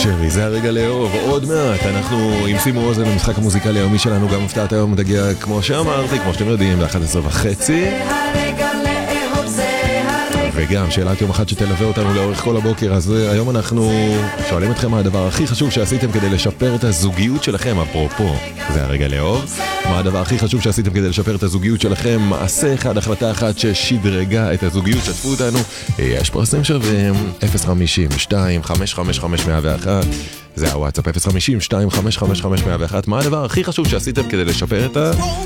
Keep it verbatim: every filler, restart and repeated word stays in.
שרי, זה הרגע לאהוב. עוד מעט אנחנו עם שימו אוזן למשחק המוזיקלי היומי שלנו. גם הפתעת היום תגיע, כמו שאמרתי, כמו שאתם יודעים, ב-אחת עשרה וחצי. וגם שאלת יום אחת שתלווה אותנו לאורך כל הבוקר. אז היום אנחנו שואלים אתכם מה הדבר הכי חשוב שעשיתם כדי לשפר את הזוגיות שלכם. אפרופו, זה הרגע לאהוב. מה הדבר הכי חשוב שעשיתם כדי לשפר את הזוגיות שלכם? מעשה אחד, החלטה אחת ששדרגה את הזוגיות. שתפו אותנו. יש פרסים שווים אפס חמישים שתיים חמש חמש חמש מאה ואחת. זה הוואטסאפ אפס חמישים שתיים חמש חמש חמש מאה ואחת. מה הדבר הכי חשוב שעשיתם כדי לשפר את ה...